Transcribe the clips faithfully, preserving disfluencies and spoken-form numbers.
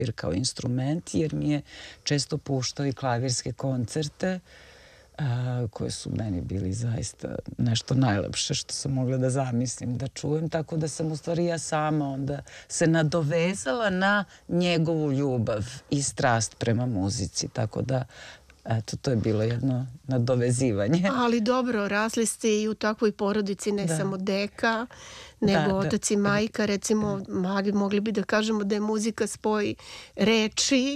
klavir kao instrument, jer mi je često puštao i klavirske koncerte koje su meni bili zaista nešto najlepše što sam mogla da zamislim, da čujem, tako da sam u stvari ja sama onda se nadovezala na njegovu ljubav i strast prema muzici, tako da eto, to je bilo jedno nadovezivanje. Ali dobro, rasli ste i u takvoj porodici, ne samo deka, nego otac i majka, recimo, mogli bi da kažemo da je muzika spoj reči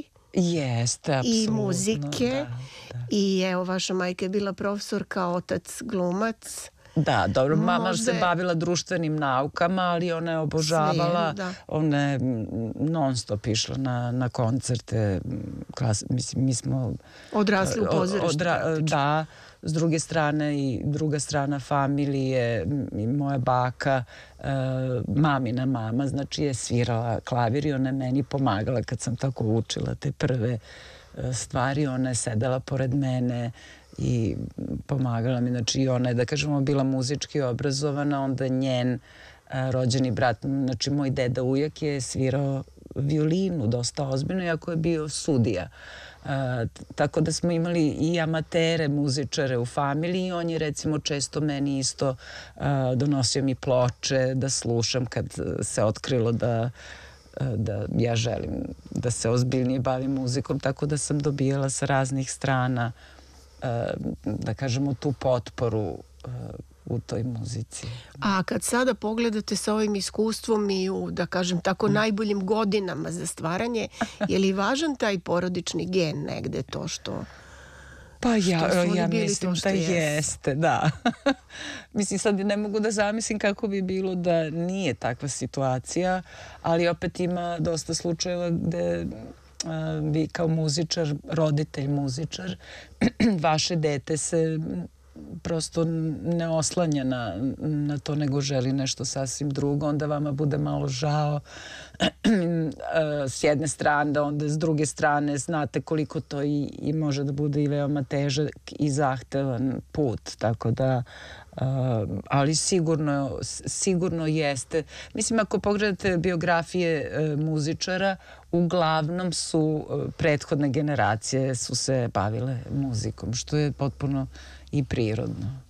i muzike. I evo, vaša majka je bila profesorka, otac glumac. Da, dobro, mama se bavila društvenim naukama, ali ona je obožavala, ona je non stop išla na koncerte. Mislim, mi smo odrasli u pozorištu. Da, s druge strane i druga strana familije, i moja baka, mamina mama, znači je svirala klavir i ona je meni pomagala kad sam tako učila te prve stvari. Ona je sedela pored mene i pomagala mi, znači i ona je, da kažemo, bila muzički obrazovana, onda njen rođeni brat, znači moj deda ujak je svirao violinu dosta ozbiljno, iako je bio sudija. Tako da smo imali i amatere, muzičare u familiji i on je recimo često meni isto donosio mi ploče da slušam kad se otkrilo da da ja želim da se ozbiljnije bavim muzikom, tako da sam dobijala sa raznih strana, da kažemo, tu potporu u toj muzici. A kad sada pogledate sa ovim iskustvom i u, da kažem tako, najboljim godinama za stvaranje, je li važan taj porodični gen negde, to što... Pa ja mislim da jeste, da. Mislim, sad ne mogu da zamislim kako bi bilo da nije takva situacija, ali opet ima dosta slučajeva gde vi kao muzičar, roditelj muzičar, vaše dete se prosto ne oslanja na to, nego želi nešto sasvim drugo, onda vama bude malo žao s jedne strane, onda s druge strane znate koliko to i može da bude i veoma težak i zahtevan put, tako da, ali sigurno sigurno jeste. Mislim, ako pogledate biografije muzičara, uglavnom su prethodne generacije su se bavile muzikom, što je potpuno i prirodno.